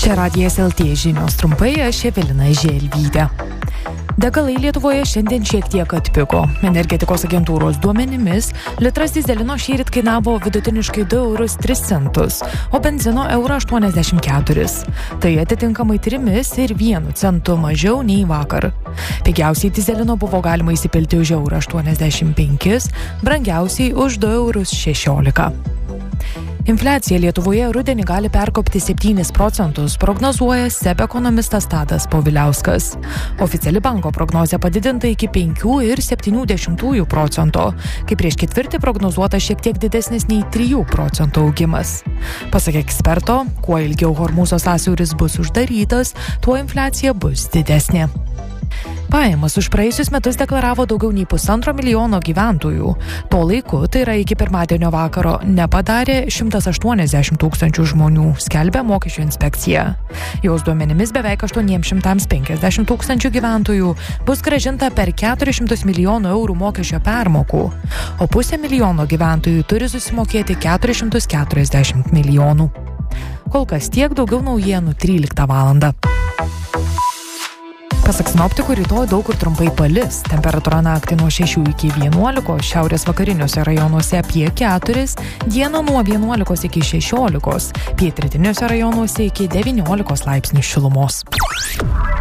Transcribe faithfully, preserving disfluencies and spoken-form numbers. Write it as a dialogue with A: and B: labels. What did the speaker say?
A: Čia Radijas L T žinios trumpai, aš Evelina Želvytė. Degalai Lietuvoje šiandien šiek tiek atpigo. Energetikos agentūros duomenimis litras dyzelino šįryt kainavo vidutiniškai du eurus tris centus, o benzino eurą aštuoniasdešimt keturis. Tai atitinkamai trimis ir vienu centu mažiau nei vakar. Pigiausiai dyzelino buvo galima įsipilti už eurą aštuoniasdešimt penkis, brangiausiai už du eurus šešiolika. Infliacija Lietuvoje rudenį gali perkopti septynis procentus, prognozuoja SEB ekonomistas Tadas Poviliauskas. Oficiali banko prognozė padidinta iki penkių ir septynių dešimtųjų procento, kai prieš ketvirtį prognozuota šiek tiek didesnis nei trijų procentų augimas. Pasak eksperto, kuo ilgiau Hormūzo sąsiauris bus uždarytas, tuo infliacija bus didesnė. Pajamas už praėjusius metus deklaravo daugiau nei pusantro milijono gyventojų. Tuo laiku, tai yra iki pirmadienio vakaro, nepadarė šimtas aštuoniasdešimt tūkstančių žmonių, skelbia mokesčių inspekcija. Jos duomenimis beveik aštuoniems šimtams penkiasdešimt tūkstančių gyventojų bus grąžinta per keturis šimtus milijonų eurų mokesčio permokų, o pusė milijono gyventojų turi susimokėti keturis šimtus keturiasdešimt milijonų. Kol kas tiek, daugiau naujienų tryliktą valandą. Pasak sinoptikų, rytoj daug kur trumpai palis. Temperatūra naktį nuo šešių iki vienuolikos, šiaurės vakariniuose rajonuose apie keturis, dieną nuo vienuolikos iki šešiolikos, pietrytiniuose rajonuose iki devyniolikos laipsnių šilumos.